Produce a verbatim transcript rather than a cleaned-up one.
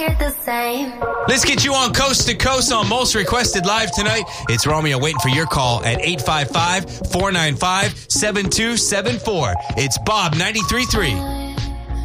hear the same. Let's get you on Coast to Coast on Most Requested Live tonight. It's Romeo waiting for your call at eight five five, four nine five, seven two seven four. It's Bob ninety-three point three.